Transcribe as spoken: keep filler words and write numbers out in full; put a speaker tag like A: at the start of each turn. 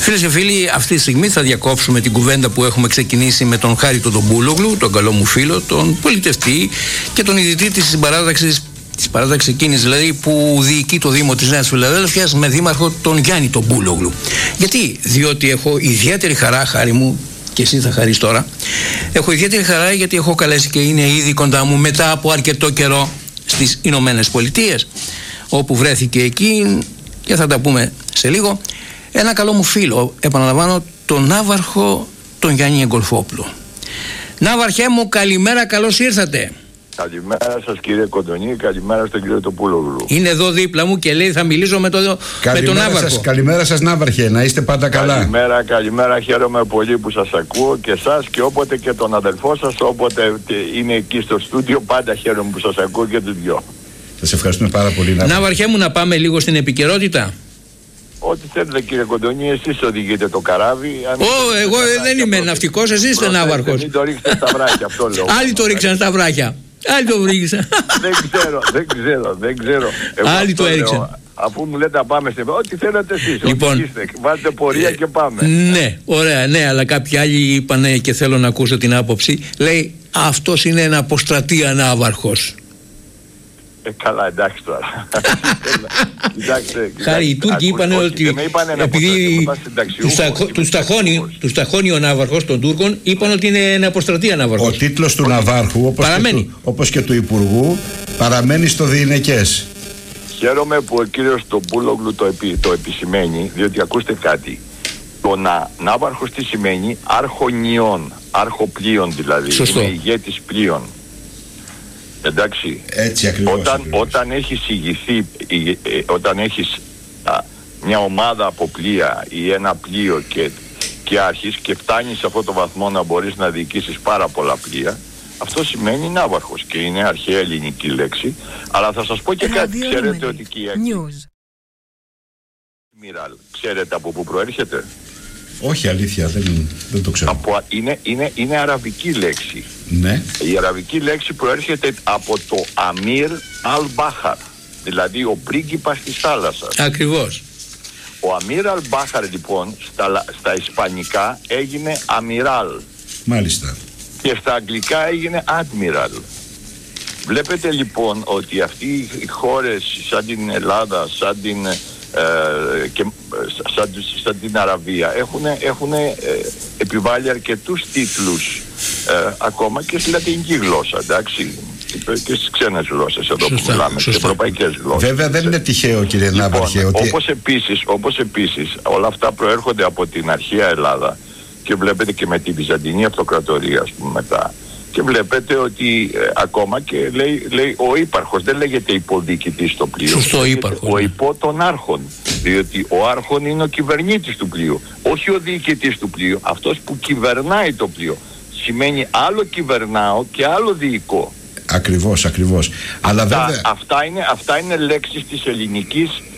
A: Φίλες και φίλοι, αυτή τη στιγμή θα διακόψουμε την κουβέντα που έχουμε ξεκινήσει με τον Χάριτο τον Μπούλογλου, τον καλό μου φίλο, τον πολιτευτή και τον ιδρυτή της συμπαράταξης, της παράταξης εκείνης δηλαδή που διοικεί το Δήμο της Νέας Φιλαδέλφειας με δήμαρχο τον Γιάννη τον Μπούλογλου. Γιατί? Διότι έχω ιδιαίτερη χαρά, Χάρη μου, και εσύ θα χαρείς τώρα, έχω ιδιαίτερη χαρά γιατί έχω καλέσει και είναι ήδη κοντά μου μετά από αρκετό καιρό στις Ηνωμένες Πολιτείες, όπου βρέθηκε εκεί και θα τα πούμε σε λίγο, ένα καλό μου φίλο, επαναλαμβάνω, τον ναύαρχο τον Γιάννη Εγκολφόπουλο. Ναύαρχέ μου, καλημέρα, καλώς ήρθατε.
B: Καλημέρα σας κύριε Κοντονή, καλημέρα στον κύριο Τοπούλογλου.
A: Είναι εδώ δίπλα μου και λέει θα μιλήσω με, το, με τον ναύαρχο.
C: Σας, καλημέρα σας ναύαρχε, να είστε πάντα καλά.
B: Καλημέρα, καλημέρα, χαίρομαι πολύ που σας ακούω και εσάς και όποτε και τον αδελφό σας, όποτε είναι εκεί στο στούντιο, πάντα χαίρομαι που σας ακούω και τους δυο.
C: Σας ευχαριστούμε πάρα πολύ.
A: Ναύαρχέ μου, να πάμε λίγο στην επικαιρότητα.
B: Ό,τι θέλετε κύριε Κοντονή, εσείς οδηγείτε το καράβι.
A: Ω, εγώ δεν είμαι ναυτικός, εσείς είστε ναύαρχος.
B: Μην το ρίξετε στα βράχια, αυτό λέω.
A: Άλλοι το ρίξαν στα βράχια. Άλλοι το ρίξαν.
B: Δεν ξέρω, δεν ξέρω, δεν ξέρω.
A: Άλλοι το έριξαν.
B: Αφού μου λέτε να πάμε στην... Ό,τι θέλετε εσείς,
A: λοιπόν,
B: οδηγήστε, βάλτε πορεία και πάμε.
A: Ναι, ωραία, ναι, αλλά κάποιοι άλλοι είπανε και θέλω να ακούσω την άποψη. Λέει, αυτός είναι ένα αποστρατεία ναύαρχος.
B: Ε, καλά, εντάξει τώρα. Κοιτάξτε,
A: Χάρη, οι Τούρκοι είπαν ότι επειδή τους ταχώνει ο ναύαρχος των Τούρκων, είπαν ότι είναι ένα αποστρατεία ναύαρχος.
C: Ο τίτλος του ναυάρχου, όπως και του, όπως και του Υπουργού, παραμένει στο διηνεκές.
B: Χαίρομαι που ο κύριος Τοπούλογλου το, επι, το επισημαίνει, διότι ακούστε κάτι. Το να, ναύαρχος τι σημαίνει? Άρχονιών, άρχοπλοίων δηλαδή.
A: Σωστό.
B: Είναι ηγέτης πλοίων. Εντάξει,
C: έτσι ακριβώς,
B: όταν,
C: ακριβώς.
B: όταν έχεις ηγηθεί, ε, ε, όταν έχεις α, μια ομάδα από πλοία ή ένα πλοίο και, και άρχεις και φτάνεις σε αυτό το βαθμό να μπορείς να διοικήσεις πάρα πολλά πλοία, αυτό σημαίνει ναύαρχος και είναι αρχαία ελληνική λέξη. Αλλά θα σας πω και κάτι, ξέρετε ότι και η Amiral, ξέρετε από πού προέρχεται?
C: Όχι, αλήθεια, δεν, δεν το ξέρω.
B: Από, είναι, είναι, είναι αραβική λέξη.
C: Ναι.
B: Η αραβική λέξη προέρχεται από το Αμίρ Αλ-Μπάχαρ, δηλαδή ο πρίγκιπας της θάλασσας.
A: Ακριβώς.
B: Ο Αμίρ Αλ-Μπάχαρ λοιπόν στα, στα ισπανικά έγινε Αμιράλ.
C: Μάλιστα.
B: Και στα αγγλικά έγινε Admiral. Βλέπετε λοιπόν ότι αυτοί οι χώρες σαν την Ελλάδα, σαν την... Ε, και σαν, σαν την Αραβία έχουν, έχουν ε, επιβάλει αρκετούς τίτλους ε, ακόμα και στη λατινική γλώσσα, εντάξει, και στις ξένες γλώσσες εδώ που μιλάμε, στις ευρωπαϊκές γλώσσες.
C: Βέβαια δεν είναι τυχαίο κύριε
B: λοιπόν,
C: ναύαρχε ότι...
B: όπως, επίσης, όπως επίσης όλα αυτά προέρχονται από την αρχαία Ελλάδα και βλέπετε και με τη Βυζαντινή Αυτοκρατορία ας πούμε μετά. Και βλέπετε ότι ε, ακόμα και λέει, λέει ο ύπαρχος, δεν λέγεται υποδικητής στο πλοίο.
A: Σωστό, ύπαρχος.
B: Ο υπό των άρχων. Διότι ο άρχον είναι ο κυβερνήτης του πλοίου. Όχι ο διοικητής του πλοίου. Αυτός που κυβερνάει το πλοίο. Σημαίνει άλλο κυβερνάω και άλλο διοικώ.
C: Ακριβώς, ακριβώς. Αλλά
B: αυτά,
C: βέβαια...
B: αυτά, είναι, αυτά είναι λέξεις της ελληνικής